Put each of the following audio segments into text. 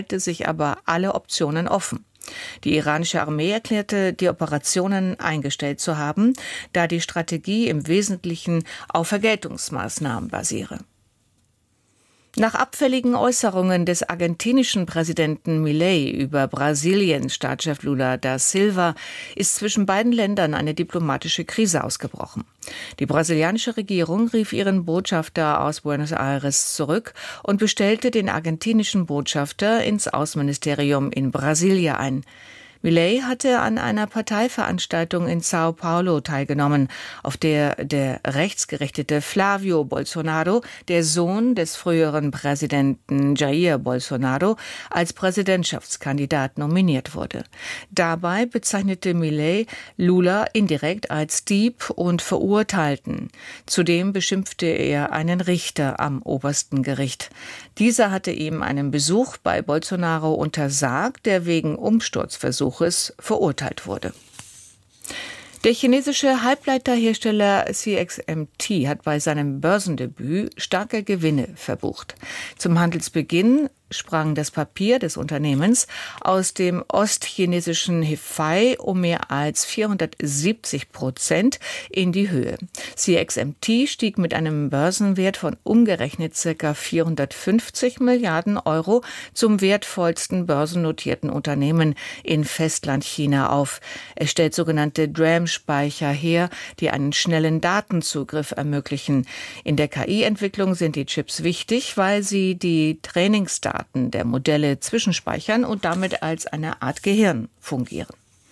zeigte sich aber alle Optionen offen. Die iranische Armee erklärte, die Operationen eingestellt zu haben, da die Strategie im Wesentlichen auf Vergeltungsmaßnahmen basiere. Nach abfälligen Äußerungen des argentinischen Präsidenten Milei über Brasiliens Staatschef Lula da Silva ist zwischen beiden Ländern eine diplomatische Krise ausgebrochen. Die brasilianische Regierung rief ihren Botschafter aus Buenos Aires zurück und bestellte den argentinischen Botschafter ins Außenministerium in Brasilia ein. Milei hatte an einer Parteiveranstaltung in Sao Paulo teilgenommen, auf der der rechtsgerichtete Flávio Bolsonaro, der Sohn des früheren Präsidenten Jair Bolsonaro, als Präsidentschaftskandidat nominiert wurde. Dabei bezeichnete Milei Lula indirekt als Dieb und Verurteilten. Zudem beschimpfte er einen Richter am obersten Gericht. Dieser hatte ihm einen Besuch bei Bolsonaro untersagt, der wegen Umsturzversuchs verurteilt wurde. Der chinesische Halbleiterhersteller CXMT hat bei seinem Börsendebüt starke Gewinne verbucht. Zum Handelsbeginn sprang das Papier des Unternehmens aus dem ostchinesischen Hefei um mehr als 470% in die Höhe. CXMT stieg mit einem Börsenwert von umgerechnet ca. 450 Milliarden Euro zum wertvollsten börsennotierten Unternehmen in Festlandchina auf. Es stellt sogenannte DRAM-Speicher her, die einen schnellen Datenzugriff ermöglichen. In der KI-Entwicklung sind die Chips wichtig, weil sie die Trainingsdaten der Modelle zwischenspeichern und damit als eine Art Gehirn fungieren.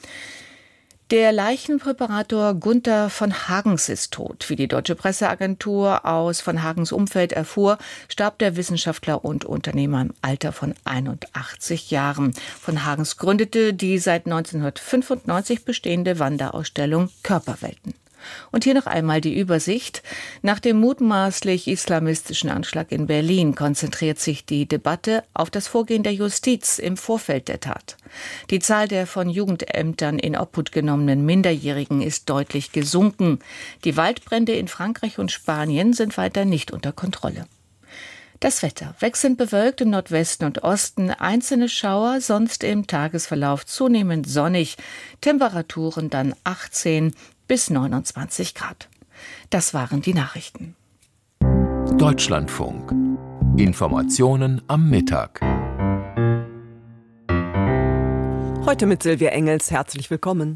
Der Leichenpräparator Gunther von Hagens ist tot. Wie die deutsche Presseagentur aus von Hagens Umfeld erfuhr, starb der Wissenschaftler und Unternehmer im Alter von 81 Jahren. Von Hagens gründete die seit 1995 bestehende Wanderausstellung Körperwelten. Und hier noch einmal die Übersicht. Nach dem mutmaßlich islamistischen Anschlag in Berlin konzentriert sich die Debatte auf das Vorgehen der Justiz im Vorfeld der Tat. Die Zahl der von Jugendämtern in Obhut genommenen Minderjährigen ist deutlich gesunken. Die Waldbrände in Frankreich und Spanien sind weiter nicht unter Kontrolle. Das Wetter: wechselnd bewölkt im Nordwesten und Osten, einzelne Schauer, sonst im Tagesverlauf zunehmend sonnig. Temperaturen dann 18 bis 29 Grad. Das waren die Nachrichten. Deutschlandfunk. Informationen am Mittag. Heute mit Silvia Engels. Herzlich willkommen.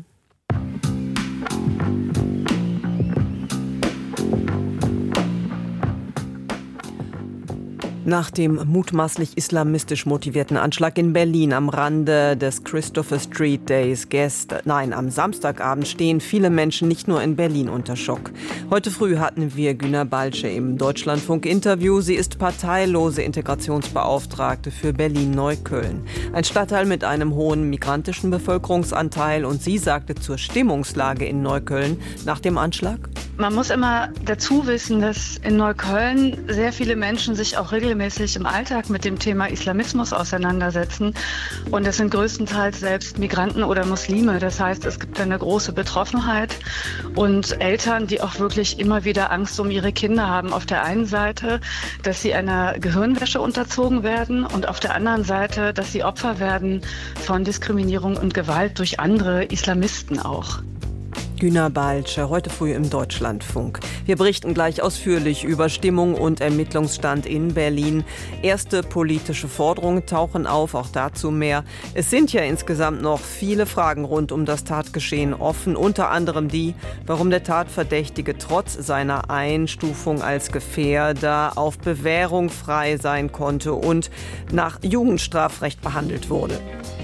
Nach dem mutmaßlich islamistisch motivierten Anschlag in Berlin am Rande des Christopher Street Days am Samstagabend stehen viele Menschen nicht nur in Berlin unter Schock. Heute früh hatten wir Güner Balce im Deutschlandfunk-Interview. Sie ist parteilose Integrationsbeauftragte für Berlin-Neukölln. Ein Stadtteil mit einem hohen migrantischen Bevölkerungsanteil. Und sie sagte zur Stimmungslage in Neukölln nach dem Anschlag: Man muss immer dazu wissen, dass in Neukölln sehr viele Menschen sich auch regelmäßig im Alltag mit dem Thema Islamismus auseinandersetzen. Und das sind größtenteils selbst Migranten oder Muslime. Das heißt, es gibt eine große Betroffenheit und Eltern, die auch wirklich immer wieder Angst um ihre Kinder haben. Auf der einen Seite, dass sie einer Gehirnwäsche unterzogen werden und auf der anderen Seite, dass sie Opfer werden von Diskriminierung und Gewalt durch andere Islamisten auch. Güner Balce, heute früh im Deutschlandfunk. Wir berichten gleich ausführlich über Stimmung und Ermittlungsstand in Berlin. Erste politische Forderungen tauchen auf, auch dazu mehr. Es sind ja insgesamt noch viele Fragen rund um das Tatgeschehen offen, unter anderem die, warum der Tatverdächtige trotz seiner Einstufung als Gefährder auf Bewährung frei sein konnte und nach Jugendstrafrecht behandelt wurde.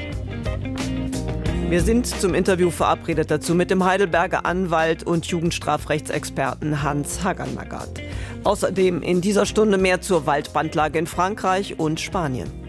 Wir sind zum Interview verabredet dazu mit dem Heidelberger Anwalt und Jugendstrafrechtsexperten Hans Haganmagat. Außerdem in dieser Stunde mehr zur Waldbrandlage in Frankreich und Spanien.